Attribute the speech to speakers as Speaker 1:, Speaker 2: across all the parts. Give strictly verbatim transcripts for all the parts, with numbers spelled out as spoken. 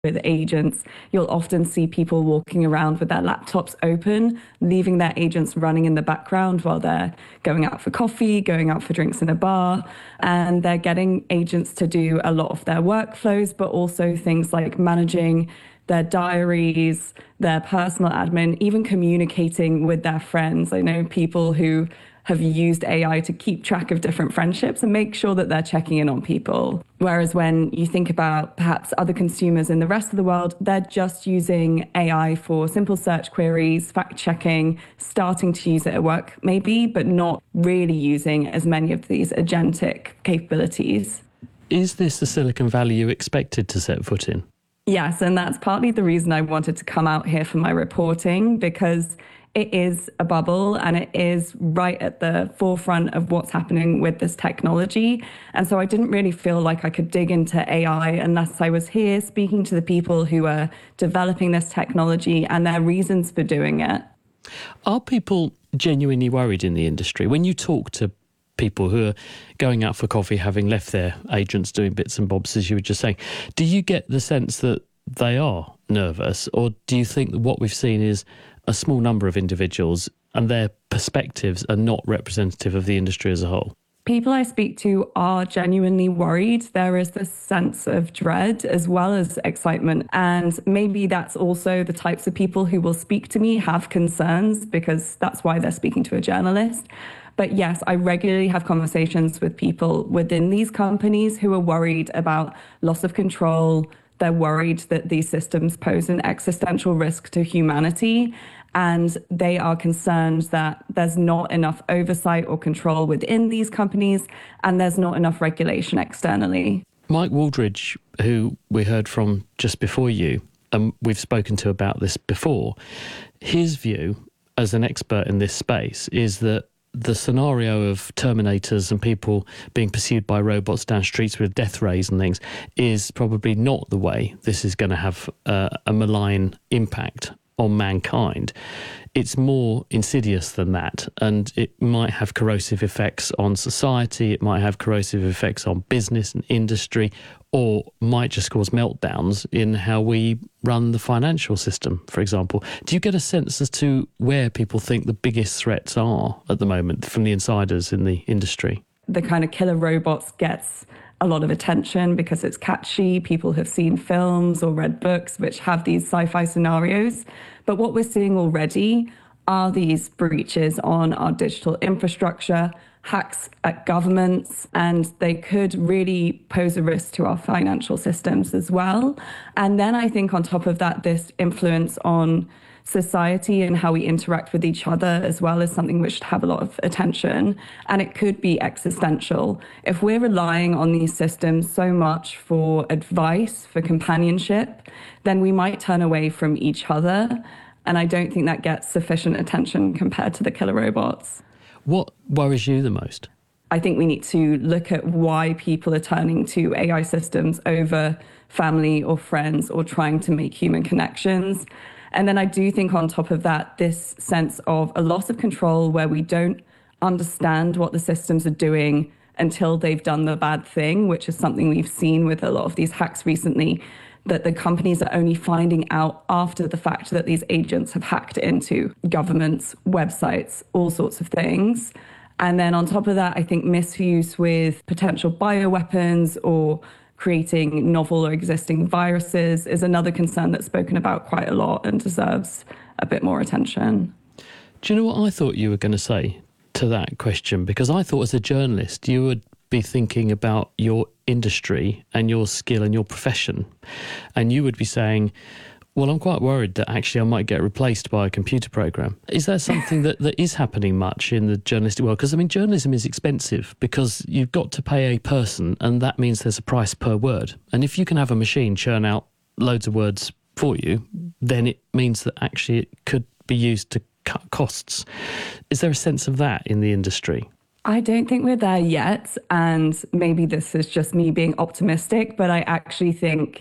Speaker 1: with agents, you'll often see people walking around with their laptops open, leaving their agents running in the background while they're going out for coffee, going out for drinks in a bar. And they're getting agents to do a lot of their workflows, but also things like managing their diaries, their personal admin, even communicating with their friends. I know people who have used A I to keep track of different friendships and make sure that they're checking in on people. Whereas when you think about perhaps other consumers in the rest of the world, they're just using A I for simple search queries, fact checking, starting to use it at work maybe, but not really using as many of these agentic capabilities.
Speaker 2: Is this the Silicon Valley you expected to set foot in?
Speaker 1: Yes, and that's partly the reason I wanted to come out here for my reporting, because it is a bubble and it is right at the forefront of what's happening with this technology. And so I didn't really feel like I could dig into A I unless I was here speaking to the people who are developing this technology and their reasons for doing it.
Speaker 2: Are people genuinely worried in the industry? When you talk to people who are going out for coffee, having left their agents doing bits and bobs, as you were just saying, do you get the sense that they are nervous, or do you think that what we've seen is a small number of individuals and their perspectives are not representative of the industry as a whole?
Speaker 1: People I speak to are genuinely worried. There is this sense of dread as well as excitement. And maybe that's also the types of people who will speak to me have concerns, because that's why they're speaking to a journalist. But yes, I regularly have conversations with people within these companies who are worried about loss of control. They're worried that these systems pose an existential risk to humanity, and they are concerned that there's not enough oversight or control within these companies, and there's not enough regulation externally.
Speaker 2: Mike Wooldridge, who we heard from just before you, and we've spoken to about this before, his view as an expert in this space is that the scenario of Terminators and people being pursued by robots down streets with death rays and things is probably not the way this is going to have uh, a malign impact on mankind. It's more insidious than that, and it might have corrosive effects on society, it might have corrosive effects on business and industry, or might just cause meltdowns in how we run the financial system, for example. Do you get a sense as to where people think the biggest threats are at the moment from the insiders in the industry?
Speaker 1: The kind of killer robots gets a lot of attention because it's catchy. People have seen films or read books which have these sci-fi scenarios. But what we're seeing already are these breaches on our digital infrastructure, hacks at governments, and they could really pose a risk to our financial systems as well. And then I think on top of that, this influence on society and how we interact with each other as well is something which should have a lot of attention, and it could be existential. If we're relying on these systems so much for advice, for companionship, then we might turn away from each other, and I don't think that gets sufficient attention compared to the killer robots.
Speaker 2: What worries you the most?
Speaker 1: I think we need to look at why people are turning to A I systems over family or friends or trying to make human connections. And then I do think on top of that, this sense of a loss of control where we don't understand what the systems are doing until they've done the bad thing, which is something we've seen with a lot of these hacks recently, that the companies are only finding out after the fact that these agents have hacked into governments, websites, all sorts of things. And then on top of that, I think misuse with potential bioweapons or creating novel or existing viruses is another concern that's spoken about quite a lot and deserves a bit more attention.
Speaker 2: Do you know what I thought you were going to say to that question? Because I thought as a journalist, you would be thinking about your industry and your skill and your profession. And you would be saying, well, I'm quite worried that actually I might get replaced by a computer program. Is that something that, that is happening much in the journalistic world? Because, I mean, journalism is expensive because you've got to pay a person, and that means there's a price per word. And if you can have a machine churn out loads of words for you, then it means that actually it could be used to cut costs. Is there a sense of that in the industry?
Speaker 1: I don't think we're there yet, and maybe this is just me being optimistic, but I actually think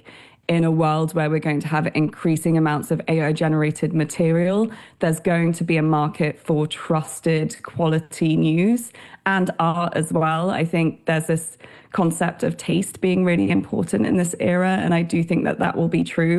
Speaker 1: in a world where we're going to have increasing amounts of A I-generated material, there's going to be a market for trusted quality news and art as well. I think there's this concept of taste being really important in this era, and I do think that that will be true.